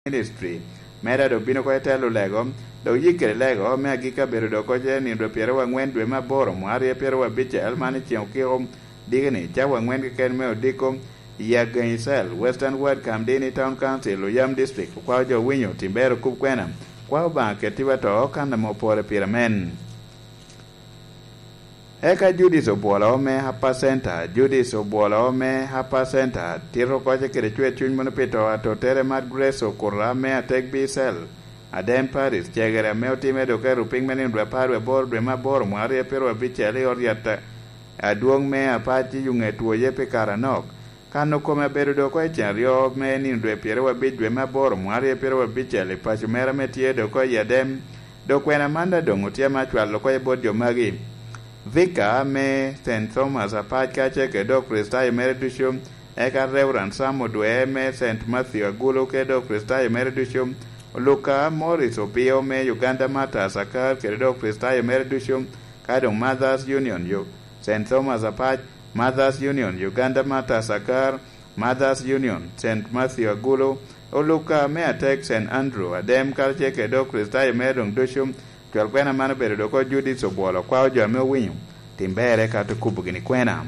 ministry mera do bino ko telo lego do yikre lego me agika bedo do ko je ni do piero wangwen dwe maboro mwari piero wabichel mani chieng kiro digni cha wangwen ke ken me odiko ya Gainsel Western Ward Camden Town Council Yam District kwa jo winyo timbero kubkwena kwa ba ke tibato kana mopore piramen eka Judith Obuola ome hapa center Judith Obuola ome hapa center tiro koje kere chwe chuny mono pito ato tere mad Grace Okura me atek bisel Adem Paris chegere me otime do ke ruping menin dwe parwe bor dwe mabor mwari pero abichele oriata aduong me apachi yunge tuoye pe karanok kano kome bedo do ko echenrio me ni dwe piero wabich dwe mabor mwari pero wabichele pacho mera metie do ko yadem do kwena manda dongo tie machwalo ko ebod jo magi Vika me St. Thomas apach kache ke do Krista Emeritus eka Reverend Sam Odwe me St. Matthew Agulo ke do Krista Emeritus Luka Morris Opio me Uganda Mata Sakar ke do Krista Emeritus kadong Mothers Union yo St. Thomas apach Mothers Union Uganda Mata Sakar Mothers Union St. Matthew Agulo Luka me atek St. Andrew adem kalche ke do Krista Emeritus Jwal kwena mano bedo do ko Judith Obuola kwa jo me winyo timbere kata kubugini kwena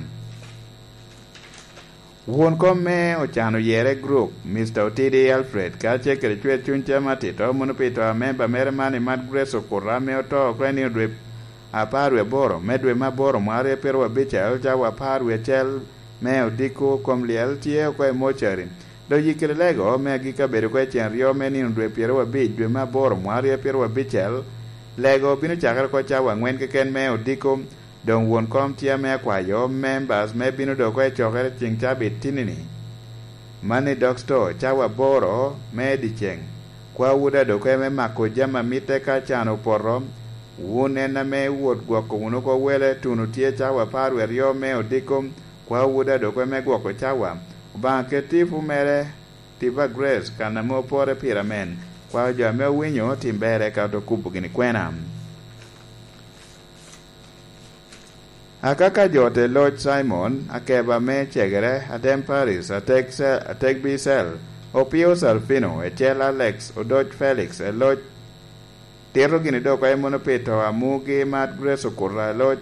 Wuon ko me ochano yere group Mr. Otidi Alfred kache kere chwe chunche matito mono pito a member mere mani mad Grace Okura me oto kweni dwe aparwe boro medwe maboro mware pero wabicha elja waparwe chel me odiko kom liel tie kwe mochari do yikire lego me gika bedo kwe chen rio me ni dwe pero wabich dwe maboro mware pero wabichel Lego bino chakar ko cha wangwen ke ken me odiko don won kom tia me kwayo members me bino do ko chokere ching cha bitinini Money Dog Store cha waboro me di cheng kwa wuda do ko me mako jama mite ka chano porro wune na me wot gwa ko uno ko wele tunu tie cha waparu rio me odiko kwa wuda do ko me gwa ko cha wa ba ke tifu mere tiba Grace kana mo pore piramen kwa jo me winyo timbere ka to kubugini kwena akaka jote Lord Simon akeba me chegere Adem Paris atek bisel Opio Salfino echel Alex Odoj Felix Lord tero gini do ko emono pito amugi mad Grace Okura Lord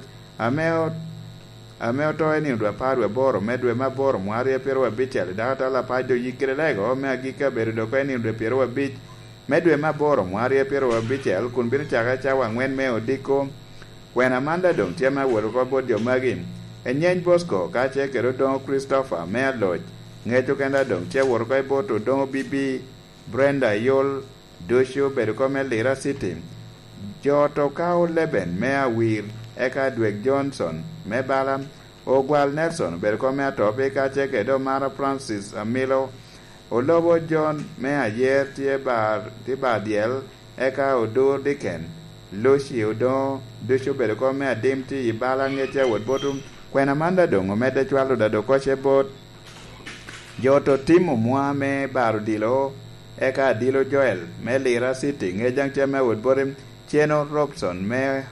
ameo to eni dwa parwe boro medwe maboro mwari pero wabichel data la pajo yikire lego me agika bedo do ko eni dwe pero wabich medwe maboro mwari pero wabichel kun bino chaka cha wangwen me odiko kwena manda dong tiema woro ko bodio magin enyen Bosco kache kero don Christopher me lodge ngeto kenda dong che woro ko boto don bibi Brenda Yol dosho bedo ko me lira city joto kao leben me awir eka Dwek Johnson me balam Ogwal Nelson bedo ko me atope kache kedo Mara Francis Amilo Olobo John me ayer tie badiel eka Odur Diken Loshi Odo dosho bedo ko me adimti ibala ngeche wot botum kwena manda dongo mede chwalo da do koche bot joto timo mwa me baro dilo eka dilo Joel me lira city ngejang che me wot borim Cheno Robson me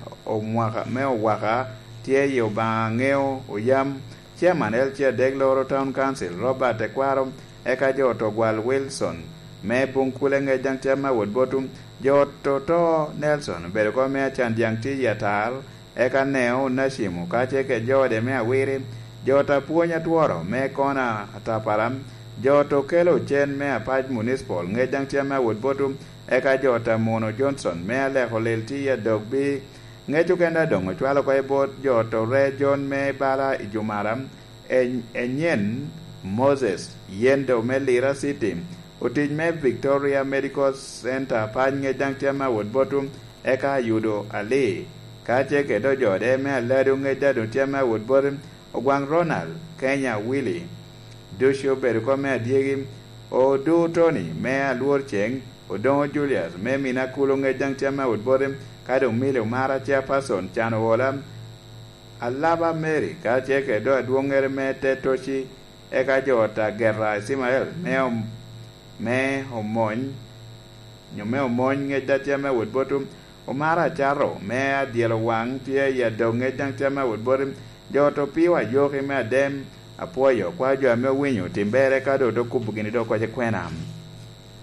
owaka tie yo ba ngeo oyam chairman elche Degloro Town Council Robert Ekwaro eka joto Gwal Wilson me bunkule ngejang che me wot botum joto to Nelson bedo ko me chan jang ti yatar eka neo nashimu kache ke jode me awiri jota puonya tuoro me kona ataparam joto kelo chen me apaj municipal ngejang che me wot botum eka jota Mono Johnson me ale holel ti ya dogbi ngeju kenda dongo chwalo ko ebot joto region me bala ijumaram enyen Moses yendo me lira city utij me Victoria Medical Center pany ngejang tiama wot botum eka yudo ali kache ke do jode me aledu ngejado tiama wot botum ogwang Ronald Kenya Willie dosho bedo ko me adiegi odu Tony me aluor cheng Odongo Julius me mina kulo ngejang tiama wot botum kadong mile mara chairperson chano wolam Alaba Mary kache ke do aduongere me tetoshi eka jota Gerra Ismael me omony ngejang tiama wot botum Omara Charo me adielo wang tie ya do ngejang tiama wot botum joto piwa yoke me adem apoyo kwa jo me winyo timbere ka do kubugini do kwaje kwenam